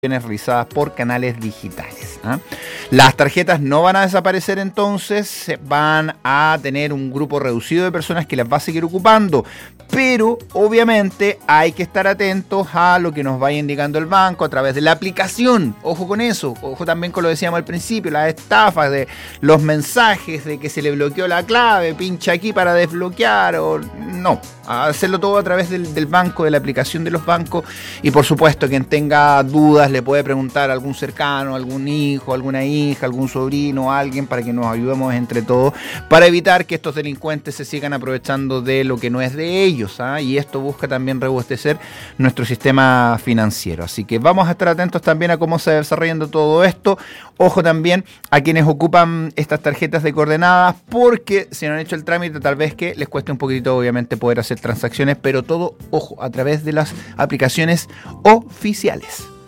realizadas por canales digitales. Las tarjetas no van a desaparecer, entonces van a tener un grupo reducido de personas que las va a seguir ocupando, pero obviamente hay que estar atentos a lo que nos vaya indicando el banco a través de la aplicación. Ojo con eso, ojo también con lo que decíamos al principio, las estafas de los mensajes de que se le bloqueó la clave, pincha aquí para desbloquear, o no, hacerlo todo a través del banco, de la aplicación de los bancos. Y por supuesto, quien tenga dudas le puede preguntar a algún cercano, algún hijo, alguna hija, algún sobrino, alguien, para que nos ayudemos entre todos, para evitar que estos delincuentes se sigan aprovechando de lo que no es de ellos, y esto busca también robustecer nuestro sistema financiero. Así que vamos a estar atentos también a cómo se va desarrollando todo esto. Ojo también a quienes ocupan estas tarjetas de coordenadas, porque si no han hecho el trámite, tal vez que les cueste un poquitito, obviamente, poder hacer transacciones, pero todo, ojo, a través de las aplicaciones oficiales.